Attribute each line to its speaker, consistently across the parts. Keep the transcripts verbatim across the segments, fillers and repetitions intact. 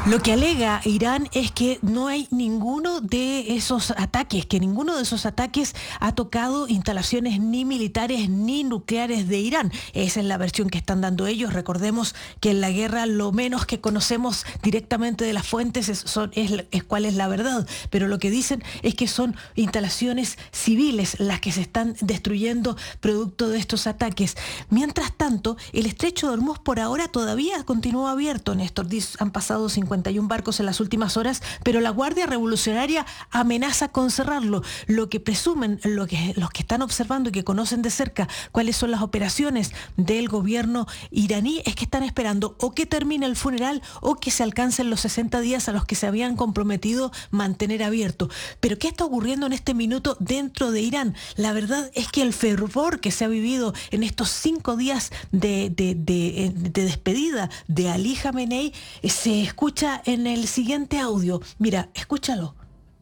Speaker 1: Lo que alega Irán es que no hay ninguno de esos ataques, que ninguno de esos ataques ha tocado instalaciones ni militares ni nucleares de Irán. Esa es la versión que están dando ellos. Recordemos que en la guerra lo menos que conocemos directamente de las fuentes es, son, es, es cuál es la verdad. Pero lo que dicen es que son instalaciones civiles las que se están destruyendo producto de estos ataques. Mientras tanto, el estrecho de Hormuz por ahora todavía continúa abierto, Néstor. Han pasado cincuenta y un barcos en las últimas horas, pero la Guardia Revolucionaria amenaza con cerrarlo. Lo que presumen, lo que, los que están observando y que conocen de cerca cuáles son las operaciones del gobierno iraní, es que están esperando o que termine el funeral o que se alcancen los sesenta días a los que se habían comprometido mantener abierto. Pero ¿qué está ocurriendo en este minuto dentro de Irán? La verdad es que el fervor que se ha vivido en estos cinco días de, de, de, de despedida de Ali Khamenei se escucha en el siguiente audio. Mira, escúchalo.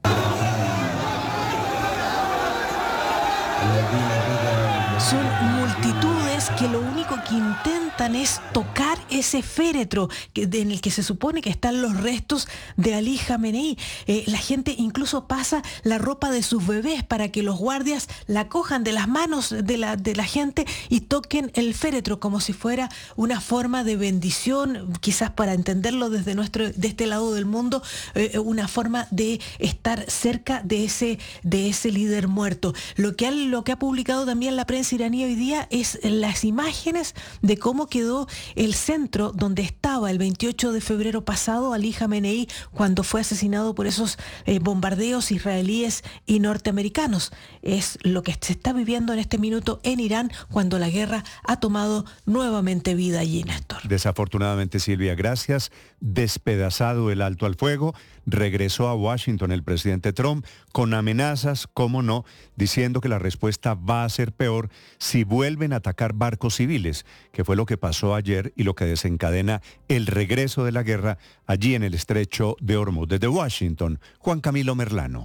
Speaker 1: Son multitudes que lo único que intentan es tocar ese féretro que, en el que se supone que están los restos de Ali Khamenei. Eh, la gente incluso pasa la ropa de sus bebés para que los guardias la cojan de las manos de la, de la gente y toquen el féretro como si fuera una forma de bendición, quizás para entenderlo desde nuestro, de este lado del mundo, eh, una forma de estar cerca de ese, de ese líder muerto. Lo que ha, lo que ha publicado también la prensa iraní hoy día es las imágenes de cómo quedó el centro donde estaba el veintiocho de febrero pasado Ali Khamenei cuando fue asesinado por esos eh, bombardeos israelíes y norteamericanos. Es lo que se está viviendo en este minuto en Irán cuando la guerra ha tomado nuevamente vida allí, Néstor.
Speaker 2: Desafortunadamente, Silvia, gracias. Despedazado el alto al fuego, regresó a Washington el presidente Trump con amenazas, cómo no, diciendo que la respuesta va a ser peor si vuelven a atacar barcos civiles, que fue lo que pasó ayer y lo que desencadena el regreso de la guerra allí en el estrecho de Hormuz. Desde Washington, Juan Camilo Merlano.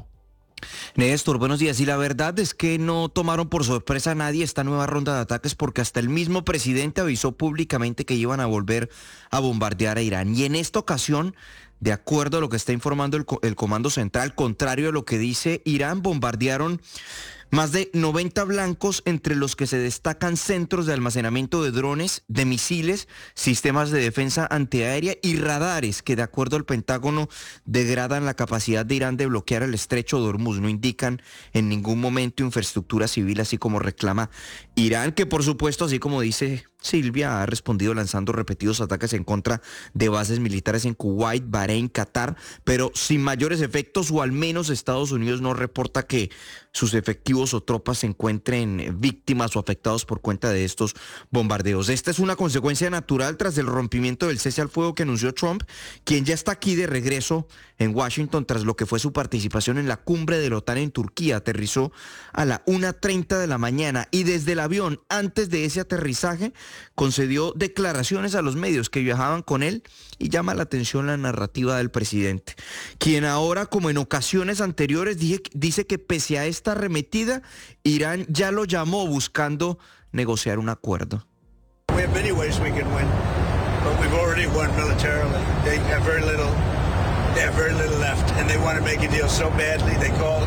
Speaker 3: Néstor, buenos días. Y la verdad es que no tomaron por sorpresa a nadie esta nueva ronda de ataques porque hasta el mismo presidente avisó públicamente que iban a volver a bombardear a Irán. Y en esta ocasión, de acuerdo a lo que está informando el, el Comando Central, contrario a lo que dice Irán, bombardearon más de noventa blancos, entre los que se destacan centros de almacenamiento de drones, de misiles, sistemas de defensa antiaérea y radares que, de acuerdo al Pentágono, degradan la capacidad de Irán de bloquear el estrecho de Hormuz. No indican en ningún momento infraestructura civil, así como reclama Irán, que por supuesto, así como dice Silvia, ha respondido lanzando repetidos ataques en contra de bases militares en Kuwait, Bahrein, Qatar, pero sin mayores efectos, o al menos Estados Unidos no reporta que sus efectivos o tropas se encuentren víctimas o afectados por cuenta de estos bombardeos. Esta es una consecuencia natural tras el rompimiento del cese al fuego que anunció Trump, quien ya está aquí de regreso en Washington tras lo que fue su participación en la cumbre de la OTAN en Turquía. Aterrizó a la una treinta de la mañana y desde el avión, antes de ese aterrizaje, concedió declaraciones a los medios que viajaban con él y llama la atención la narrativa del presidente, quien ahora, como en ocasiones anteriores, dije, dice que pese a esta arremetida, Irán ya lo llamó buscando negociar un acuerdo.
Speaker 4: We have many ways we can win, but we've already won militarily. They have very little, they have very little left, and they want to make a deal so badly. They called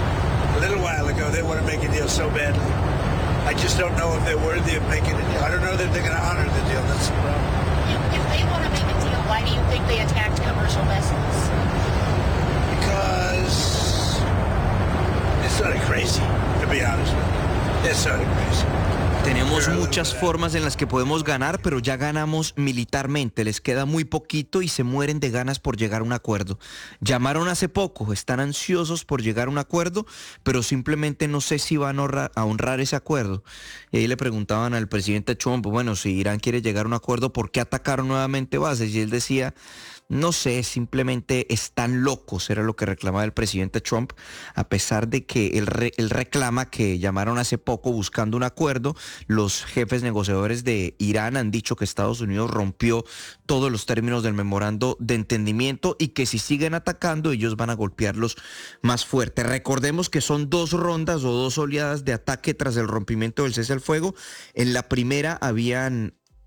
Speaker 4: a little while ago. They want to make a deal so badly. I just don't know if they're worthy of making a deal. I don't know that they're going to honor the deal. That's the problem.
Speaker 5: If they want to make a deal, why do you think they attacked commercial vessels?
Speaker 4: Because they're sort of crazy, to be honest with you. They're sort of crazy.
Speaker 3: Tenemos muchas formas en las que podemos ganar, pero ya ganamos militarmente. Les queda muy poquito y se mueren de ganas por llegar a un acuerdo. Llamaron hace poco, están ansiosos por llegar a un acuerdo, pero simplemente no sé si van a honrar, a honrar ese acuerdo. Y ahí le preguntaban al presidente Trump, bueno, si Irán quiere llegar a un acuerdo, ¿por qué atacaron nuevamente bases? Y él decía, no sé, simplemente están locos, era lo que reclamaba el presidente Trump, a pesar de que él, re, él reclama que llamaron hace poco buscando un acuerdo. Los jefes negociadores de Irán han dicho que Estados Unidos rompió todos los términos del memorando de entendimiento y que si siguen atacando ellos van a golpearlos más fuerte. Recordemos que son dos rondas o dos oleadas de ataque tras el rompimiento del cese al fuego. En la primera habían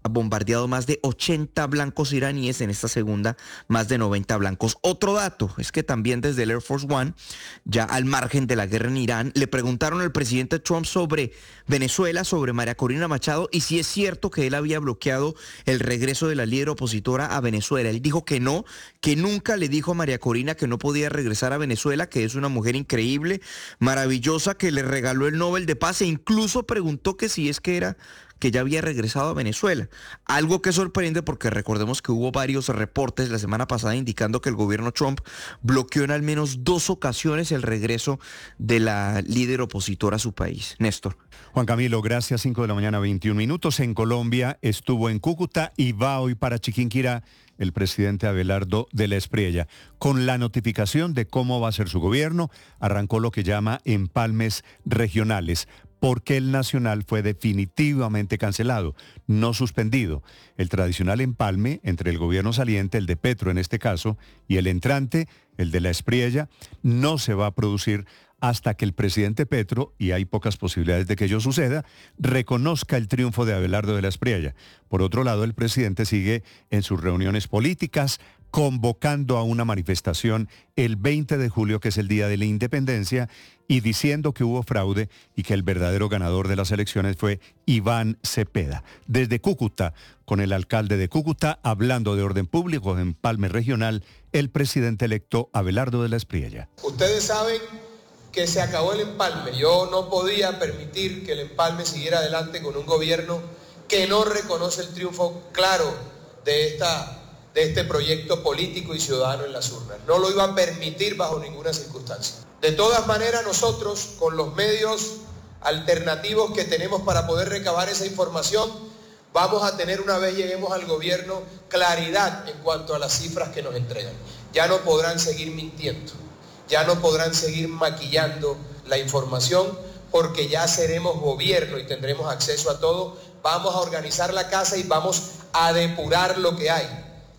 Speaker 3: bombardeado más de ochenta blancos iraníes, en esta segunda más de noventa blancos. Otro dato es que también desde el Air Force One, ya al margen de la guerra en Irán, le preguntaron al presidente Trump sobre Venezuela, sobre María Corina Machado, y si es cierto que él había bloqueado el regreso de la líder opositora a Venezuela. Él dijo que no, que nunca le dijo a María Corina que no podía regresar a Venezuela, que es una mujer increíble, maravillosa, que le regaló el Nobel de Paz, e incluso preguntó que si es que era que ya había regresado a Venezuela. Algo que sorprende porque recordemos que hubo varios reportes la semana pasada indicando que el gobierno Trump bloqueó en al menos dos ocasiones el regreso de la líder opositora a su país. Néstor.
Speaker 2: Juan Camilo, gracias. cinco de la mañana, veintiún minutos. En Colombia estuvo en Cúcuta y va hoy para Chiquinquirá el presidente Abelardo de la Espriella. Con la notificación de cómo va a ser su gobierno, arrancó lo que llama empalmes regionales, porque el nacional fue definitivamente cancelado, no suspendido. El tradicional empalme entre el gobierno saliente, el de Petro en este caso, y el entrante, el de la Espriella, no se va a producir hasta que el presidente Petro, y hay pocas posibilidades de que ello suceda, reconozca el triunfo de Abelardo de la Espriella. Por otro lado, el presidente sigue en sus reuniones políticas, convocando a una manifestación el veinte de julio, que es el Día de la Independencia, y diciendo que hubo fraude y que el verdadero ganador de las elecciones fue Iván Cepeda. Desde Cúcuta, con el alcalde de Cúcuta, hablando de orden público en empalme regional, el presidente electo Abelardo de la Espriella.
Speaker 6: Ustedes saben que se acabó el empalme. Yo no podía permitir que el empalme siguiera adelante con un gobierno que no reconoce el triunfo claro de esta de este proyecto político y ciudadano en las urnas. No lo iba a permitir bajo ninguna circunstancia. De todas maneras, nosotros, con los medios alternativos que tenemos para poder recabar esa información, vamos a tener, una vez lleguemos al gobierno, claridad en cuanto a las cifras que nos entregan. Ya no podrán seguir mintiendo, ya no podrán seguir maquillando la información, porque ya seremos gobierno y tendremos acceso a todo. Vamos a organizar la casa y vamos a depurar lo que hay.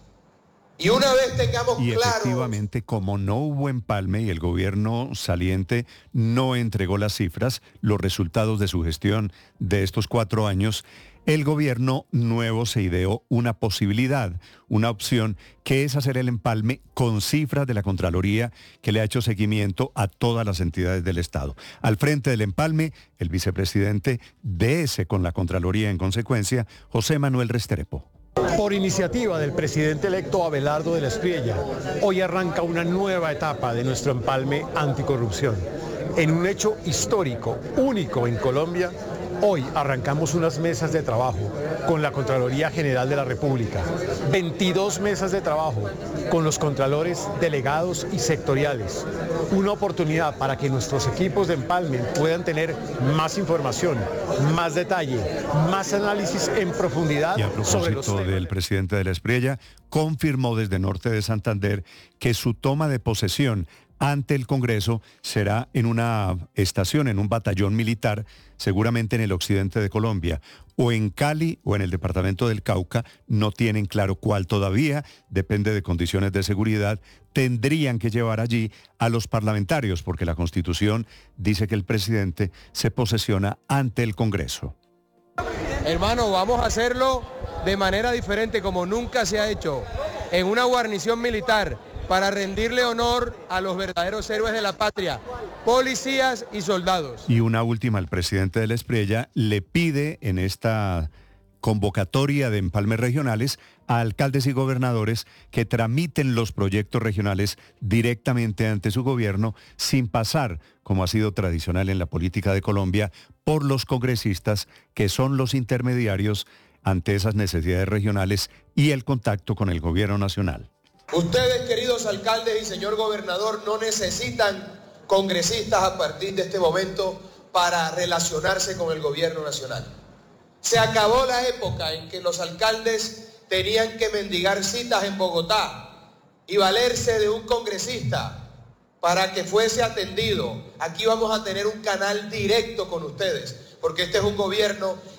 Speaker 6: Y una vez tengamos
Speaker 2: y
Speaker 6: claro...
Speaker 2: efectivamente, como no hubo empalme y el gobierno saliente no entregó las cifras, los resultados de su gestión de estos cuatro años, el gobierno nuevo se ideó una posibilidad, una opción, que es hacer el empalme con cifras de la Contraloría, que le ha hecho seguimiento a todas las entidades del Estado. Al frente del empalme, el vicepresidente de ese con la Contraloría en consecuencia, José Manuel Restrepo.
Speaker 7: Por iniciativa del presidente electo Abelardo de la Espriella, hoy arranca una nueva etapa de nuestro empalme anticorrupción. En un hecho histórico, único en Colombia, hoy arrancamos unas mesas de trabajo con la Contraloría General de la República, veintidós mesas de trabajo con los contralores delegados y sectoriales. Una oportunidad para que nuestros equipos de empalme puedan tener más información, más detalle, más análisis en profundidad
Speaker 2: y a
Speaker 7: sobre los
Speaker 2: propósito del presidente de la Espriella, confirmó desde Norte de Santander que su toma de posesión ante el Congreso será en una estación, en un batallón militar, seguramente en el occidente de Colombia, o en Cali o en el departamento del Cauca. No tienen claro cuál todavía, depende de condiciones de seguridad. Tendrían que llevar allí a los parlamentarios, porque la Constitución dice que el presidente se posesiona ante el Congreso.
Speaker 8: Hermano, vamos a hacerlo de manera diferente, como nunca se ha hecho, en una guarnición militar, para rendirle honor a los verdaderos héroes de la patria, policías y soldados.
Speaker 2: Y una última, el presidente de la Espriella le pide en esta convocatoria de empalmes regionales a alcaldes y gobernadores que tramiten los proyectos regionales directamente ante su gobierno, sin pasar, como ha sido tradicional en la política de Colombia, por los congresistas, que son los intermediarios ante esas necesidades regionales y el contacto con el gobierno nacional.
Speaker 6: Ustedes, queridos alcaldes y señor gobernador, no necesitan congresistas a partir de este momento para relacionarse con el gobierno nacional. Se acabó la época en que los alcaldes tenían que mendigar citas en Bogotá y valerse de un congresista para que fuese atendido. Aquí vamos a tener un canal directo con ustedes, porque este es un gobierno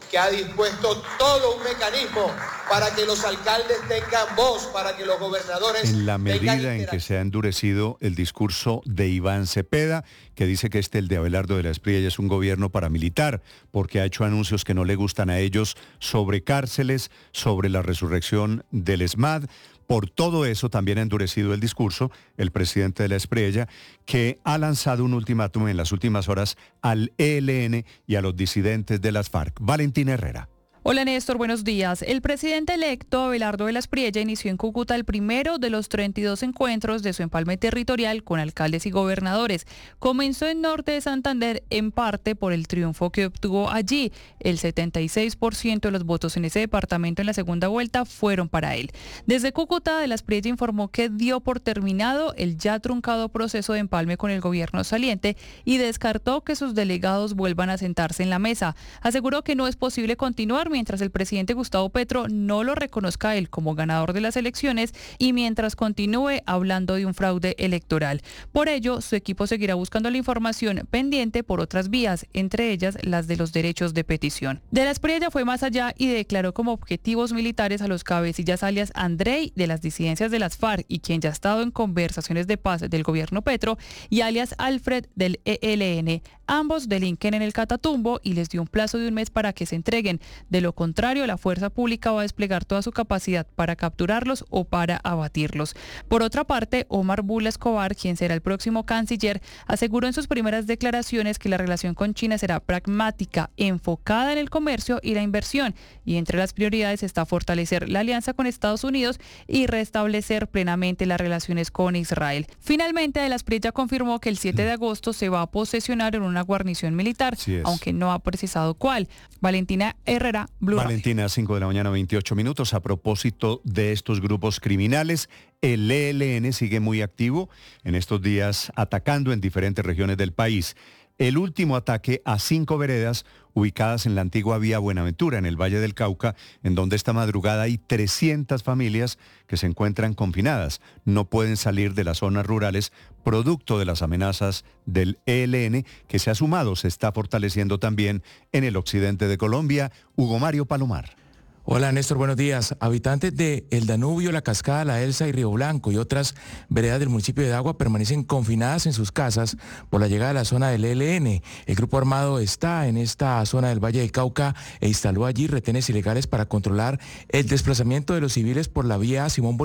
Speaker 6: que ha dispuesto todo un mecanismo para que los alcaldes tengan voz, para que los gobernadores
Speaker 2: en la medida
Speaker 6: tengan
Speaker 2: en que se ha endurecido el discurso de Iván Cepeda, que dice que este, el de Abelardo de la Espriella, es un gobierno paramilitar, porque ha hecho anuncios que no le gustan a ellos sobre cárceles, sobre la resurrección del ESMAD. Por todo eso también ha endurecido el discurso el presidente de la Espriella, que ha lanzado un ultimátum en las últimas horas al E L N y a los disidentes de las FARC. Valentina Herrera.
Speaker 9: Hola Néstor, buenos días. El presidente electo Abelardo de la Espriella inició en Cúcuta el primero de los treinta y dos encuentros de su empalme territorial con alcaldes y gobernadores. Comenzó en Norte de Santander en parte por el triunfo que obtuvo allí. El setenta y seis por ciento de los votos en ese departamento en la segunda vuelta fueron para él. Desde Cúcuta, de la Espriella informó que dio por terminado el ya truncado proceso de empalme con el gobierno saliente y descartó que sus delegados vuelvan a sentarse en la mesa. Aseguró que no es posible continuar mientras el presidente Gustavo Petro no lo reconozca a él como ganador de las elecciones y mientras continúe hablando de un fraude electoral. Por ello, su equipo seguirá buscando la información pendiente por otras vías, entre ellas las de los derechos de petición. De la Espriella fue más allá y declaró como objetivos militares a los cabecillas alias Andrei de las disidencias de las FARC y quien ya ha estado en conversaciones de paz del gobierno Petro, y alias Alfred del E L N. Ambos delinquen en el Catatumbo y les dio un plazo de un mes para que se entreguen. De lo contrario, la fuerza pública va a desplegar toda su capacidad para capturarlos o para abatirlos. Por otra parte, Omar Bula Escobar, quien será el próximo canciller, aseguró en sus primeras declaraciones que la relación con China será pragmática, enfocada en el comercio y la inversión, y entre las prioridades está fortalecer la alianza con Estados Unidos y restablecer plenamente las relaciones con Israel. Finalmente, De la Espriella confirmó que el siete de agosto se va a posesionar en una guarnición militar, aunque no ha precisado cuál. Valentina Herrera, Blue
Speaker 2: Valentina, cinco de la mañana, veintiocho minutos. A propósito de estos grupos criminales, el E L N sigue muy activo en estos días, atacando en diferentes regiones del país. El último ataque a cinco veredas ubicadas en la antigua vía Buenaventura, en el Valle del Cauca, en donde esta madrugada hay trescientas familias que se encuentran confinadas. No pueden salir de las zonas rurales, producto de las amenazas del E L N, que se ha sumado, se está fortaleciendo también en el occidente de Colombia. Hugo Mario Palomar.
Speaker 10: Hola Néstor, buenos días. Habitantes de El Danubio, La Cascada, La Elsa y Río Blanco y otras veredas del municipio de Dagua permanecen confinadas en sus casas por la llegada a la zona del E L N. El grupo armado está en esta zona del Valle del Cauca e instaló allí retenes ilegales para controlar el desplazamiento de los civiles por la vía Simón Bolívar.